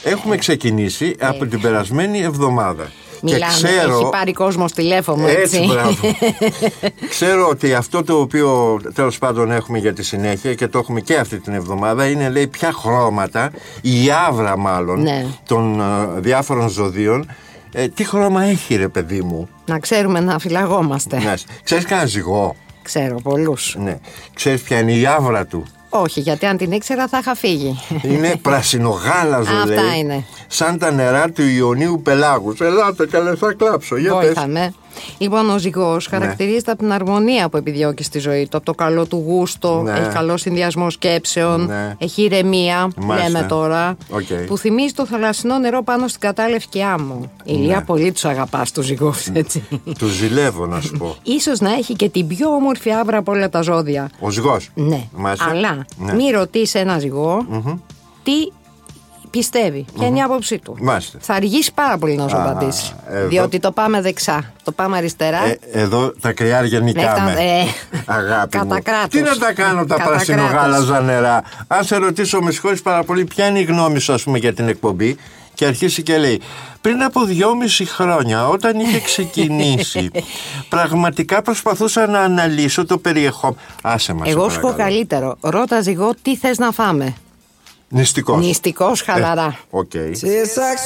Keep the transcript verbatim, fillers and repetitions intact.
Έχουμε ξεκινήσει από την περασμένη εβδομάδα. Μιλάμε, και ξέρω, έχει πάρει κόσμος τηλέφωνο, έτσι. Έτσι, μπράβο. Ξέρω ότι αυτό το οποίο τέλος πάντων έχουμε για τη συνέχεια και το έχουμε και αυτή την εβδομάδα είναι, λέει, ποια χρώματα, η άβρα μάλλον, ναι, των uh, διάφορων ζωδίων, ε, τι χρώμα έχει, ρε παιδί μου. Να ξέρουμε να φυλαγόμαστε. Ναι. Ξέρεις κανένα ζυγό? Ξέρω πολλούς. Ναι. Ξέρεις ποια είναι η άβρα του? Όχι, γιατί αν την ήξερα θα είχα φύγει. Είναι πρασινογάλαζο, λέει. Αυτά είναι. Σαν τα νερά του Ιωνίου πελάγους. Ελάτε καλέ, θα κλάψω. Για Βοήθαμε. Λοιπόν, ο ζυγός χαρακτηρίζεται, ναι, από την αρμονία που επιδιώκει στη ζωή του, από το καλό του γούστο, ναι, έχει καλό συνδυασμό σκέψεων, ναι, έχει ηρεμία, μάλιστα, λέμε τώρα, okay, που θυμίζει το θαλασσινό νερό πάνω στην κατάλευκη άμμο. Ηλία, ναι, πολύ τους αγαπάς τους ζυγούς, έτσι. Τους ζηλεύω, να σου πω. Ίσως να έχει και την πιο όμορφη άβρα από όλα τα ζώδια. Ο ζυγός. Ναι, μάλιστα, αλλά ναι, μη ρωτήσει ένα ζυγό, mm-hmm, τι πιστεύει, ποια είναι η άποψή του. Μάλιστα. Θα αργήσει πάρα πολύ να σου απαντήσει. Διότι το πάμε δεξιά, το πάμε αριστερά. Ε, εδώ τα κρυάρια νικάμε. Ε, Αγάπη μου. Τι να τα κάνω τα πρασινογάλαζα νερά. Αν σε ρωτήσω, με συγχωρείς πάρα πολύ, ποια είναι η γνώμη σου, ας πούμε, για την εκπομπή, και αρχίσει και λέει, πριν από δυόμιση χρόνια, όταν είχε ξεκινήσει, πραγματικά προσπαθούσα να αναλύσω το περιεχόμενο. Άσε μας. Εγώ σου πω καλύτερο. Ρώτα ζυγό, τι θες να φάμε. Νηστικός. Νηστικός, χαλαρά. Οκ. Okay.